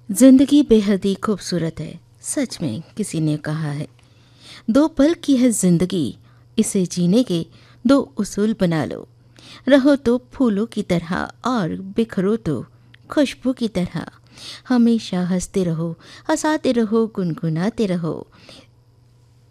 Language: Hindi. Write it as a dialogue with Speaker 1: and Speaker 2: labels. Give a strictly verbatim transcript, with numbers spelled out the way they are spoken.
Speaker 1: जिंदगी बेहद ही खूबसूरत है। सच में किसी ने कहा है, दो पल की है जिंदगी, इसे जीने के दो उसूल बना लो। रहो तो फूलों की तरह और बिखरो तो खुशबू की तरह। हमेशा हंसते रहो, हंसाते रहो, गुनगुनाते रहो।